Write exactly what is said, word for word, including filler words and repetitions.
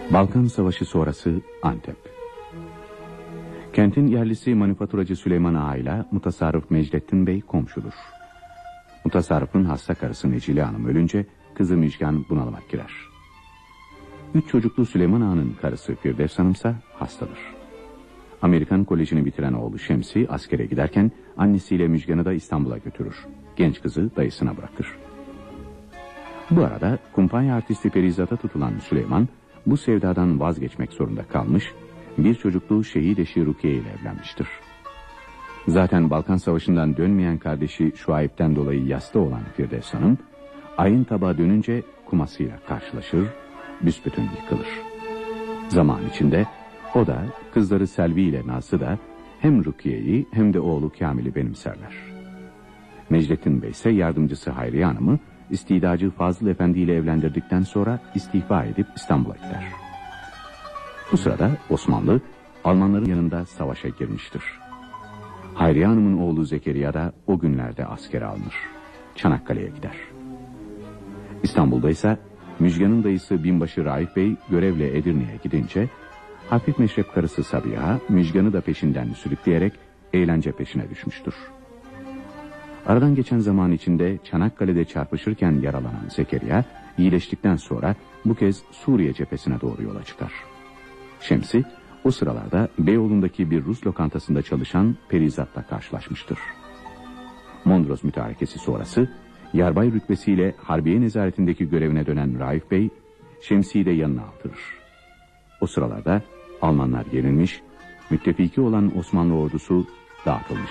Balkan Savaşı sonrası Antep. Kentin yerlisi manifaturacı Süleyman Ağa ile mutasarrıf Mecdettin Bey komşudur. Mutasarrıfın hasta karısı Necile Hanım ölünce kızı Müjgan bunalıma girer. Üç çocuklu Süleyman Ağa'nın karısı Firdevs Hanımsa hastadır. Amerikan Koleji'ni bitiren oğlu Şemsi askere giderken annesiyle Müjgan'ı da İstanbul'a götürür. Genç kızı dayısına bırakır. Bu arada kumpanya artisti Perizat'a tutulan Süleyman bu sevdadan vazgeçmek zorunda kalmış, bir çocuklu Şehit-i Rukiye ile evlenmiştir. Zaten Balkan Savaşı'ndan dönmeyen kardeşi Şuayb'den dolayı yasta olan Firdevs Hanım, ayın tabağı dönünce kumasıyla karşılaşır, büsbütün yıkılır. Zaman içinde o da, kızları Selvi ile Nazlı da hem Rukiye'yi hem de oğlu Kamil'i benimserler. Mecdettin Bey ise yardımcısı Hayriye Hanım'ı istidacı Fazıl Efendi ile evlendirdikten sonra istifa edip İstanbul'a gider. Bu sırada Osmanlı, Almanların yanında savaşa girmiştir. Hayriye Hanım'ın oğlu Zekeriya da o günlerde askere alınır. Çanakkale'ye gider. İstanbul'da ise Müjgan'ın dayısı binbaşı Raif Bey görevle Edirne'ye gidince, hafif meşrep karısı Sabiha, Müjgan'ı da peşinden sürükleyerek eğlence peşine düşmüştür. Aradan geçen zaman içinde Çanakkale'de çarpışırken yaralanan Zekeriya, iyileştikten sonra bu kez Suriye cephesine doğru yola çıkar. Şemsi, o sıralarda Beyoğlu'ndaki bir Rus lokantasında çalışan Perizat'la karşılaşmıştır. Mondros mütarekesi sonrası, yarbay rütbesiyle Harbiye nezaretindeki görevine dönen Raif Bey, Şemsi'yi de yanına aldırır. O sıralarda Almanlar yenilmiş, müttefiki olan Osmanlı ordusu dağıtılmış.